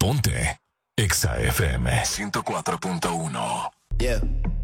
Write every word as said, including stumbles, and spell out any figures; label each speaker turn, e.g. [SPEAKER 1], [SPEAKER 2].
[SPEAKER 1] Ponte Exa F M ciento cuatro punto uno.
[SPEAKER 2] Yeah.